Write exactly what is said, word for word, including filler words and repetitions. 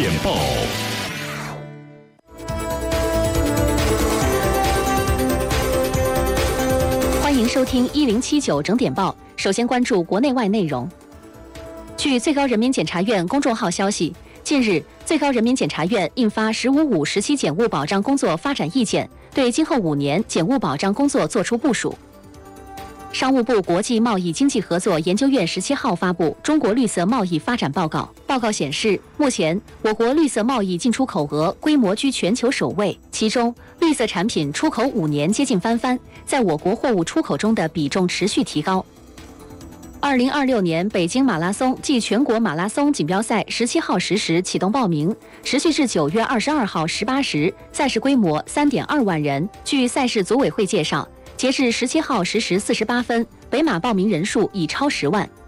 点报。 欢迎收听一零七九整点报。首先关注国内外内容。据最高人民检察院公众号消息，近日，最高人民检察院印发“十五五”时期检务保障工作发展意见，对今后五年检务保障工作作出部署。商务部国际贸易经济合作研究院十七号发布《中国绿色贸易发展报告》。报告显示，目前我国绿色贸易进出口额规模居全球首位，其中绿色产品出口五年接近翻番，在我国货物出口中的比重持续提高。二零二六年北京马拉松暨全国马拉松锦标赛十七号十时启动报名，持续至九月二十二号十八时，赛事规模三点二万人。据赛事组委会介绍，截至十七号十时四十八分，北马报名人数已超十万。